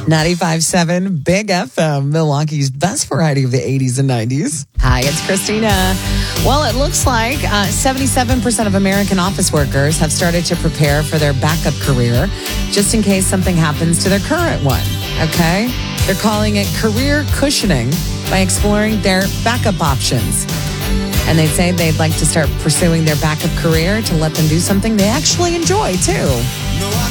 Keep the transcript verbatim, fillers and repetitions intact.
ninety-five point seven Big F M, Milwaukee's best variety of the eighties and nineties. Hi, it's Christina. Well, it looks like uh, seventy-seven percent of American office workers have started to prepare for their backup career just in case something happens to their current one, okay? They're calling it career cushioning by exploring their backup options. And they say they'd like to start pursuing their backup career to let them do something they actually enjoy, too.